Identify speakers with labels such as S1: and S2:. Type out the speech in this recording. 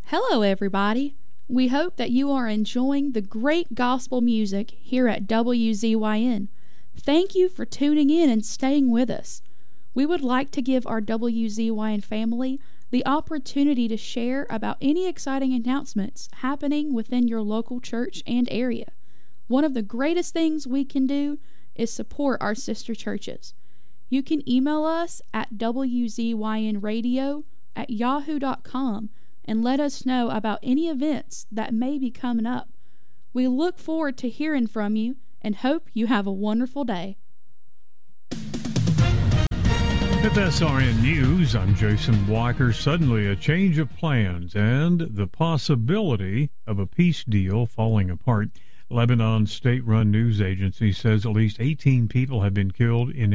S1: Hello, everybody. We hope that you are enjoying the great gospel music here at WZYN. Thank you for tuning in and staying with us. We would like to give our WZYN family the opportunity to share about any exciting announcements happening within your local church and area. One of the greatest things we can do is support our sister churches. You can email us at wzynradio@yahoo.com and let us know about any events that may be coming up. We look forward to hearing from you and hope you have a wonderful day.
S2: At SRN News, I'm Jason Walker. Suddenly a change of plans and the possibility of a peace deal falling apart. Lebanon's state-run news agency says at least 18 people have been killed in